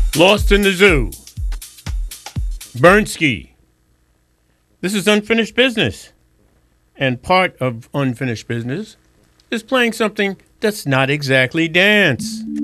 Lost in the Zoo. Bernski. This is Unfinished Business. And part of Unfinished Business is playing something that's not exactly dance.